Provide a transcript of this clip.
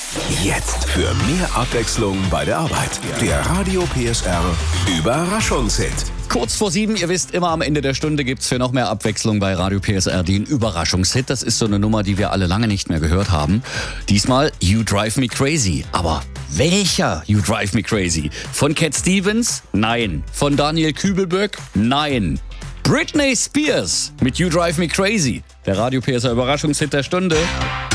Jetzt für mehr Abwechslung bei der Arbeit. Der Radio PSR Überraschungshit. Kurz vor 7, ihr wisst, immer am Ende der Stunde gibt's für noch mehr Abwechslung bei Radio PSR den Überraschungshit. Das ist so eine Nummer, die wir alle lange nicht mehr gehört haben. Diesmal You Drive Me Crazy. Aber welcher You Drive Me Crazy? Von Cat Stevens? Nein. Von Daniel Kübelböck? Nein. Britney Spears mit You Drive Me Crazy. Der Radio PSR Überraschungshit der Stunde.